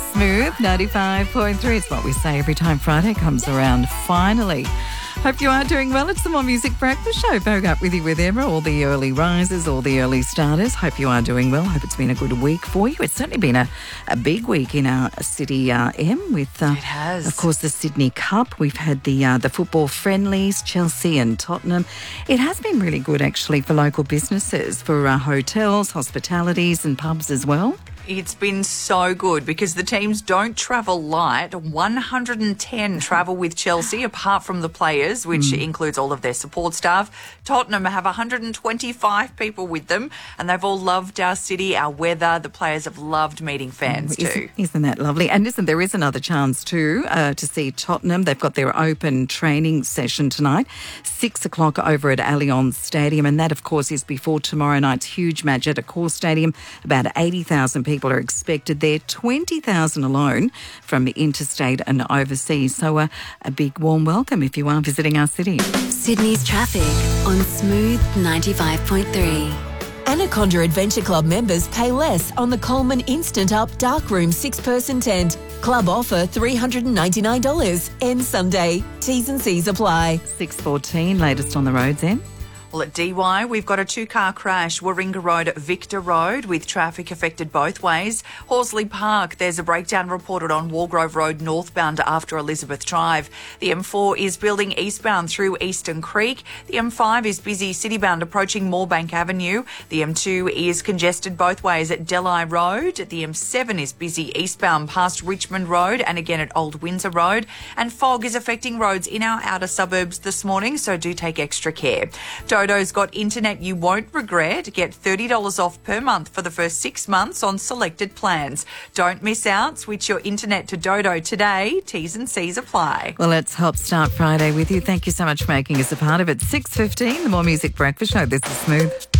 Smooth 95.3. It's what we say every time Friday comes around. Finally. Hope you are doing well. It's the More Music Breakfast Show. Vogue up with you with Emma, all the early risers, all the early starters. Hope you are doing well. Hope it's been a good week for you. It's certainly been a big week in our city, Em, with, it has. Of course, the Sydney Cup. We've had the football friendlies, Chelsea and Tottenham. It has been really good, actually, for local businesses, for hotels, hospitalities and pubs as well. It's been so good because the teams don't travel light. 110 travel with Chelsea, apart from the players, which includes all of their support staff. Tottenham have 125 people with them, and they've all loved our city, our weather. The players have loved meeting fans too. Isn't that lovely? And listen, there is another chance too to see Tottenham. They've got their open training session tonight, 6 o'clock over at Allianz Stadium, and that, of course, is before tomorrow night's huge match at Accor Stadium. About 80,000 people are expected there, 20,000 alone from interstate and overseas. So a big warm welcome if you are visiting our city. Sydney's traffic on Smooth 95.3. Anaconda Adventure Club members pay less on the Coleman Instant Up Darkroom 6-person tent. Club offer $399. Ends Sunday. T's and C's apply. 6:14, latest on the roads, Em. Well, at DY, we've got a two-car crash, Warringah Road, Victor Road, with traffic affected both ways. Horsley Park, there's a breakdown reported on Wargrove Road northbound after Elizabeth Drive. The M4 is building eastbound through Eastern Creek. The M5 is busy citybound approaching Moorebank Avenue. The M2 is congested both ways at Delhi Road. The M7 is busy eastbound past Richmond Road and again at Old Windsor Road. And fog is affecting roads in our outer suburbs this morning, so do take extra care. Dodo's got internet you won't regret. Get $30 off per month for the first 6 months on selected plans. Don't miss out. Switch your internet to Dodo today. T's and C's apply. Well, let's help start Friday with you. Thank you so much for making us a part of it. 6:15, the More Music Breakfast Show. This is Smooth.